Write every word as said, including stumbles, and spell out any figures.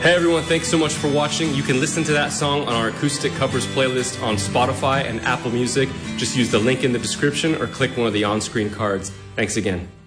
Hey everyone, thanks so much for watching. You can listen to that song on our acoustic covers playlist on Spotify and Apple Music. Just use the link in the description or click one of the on-screen cards. Thanks again.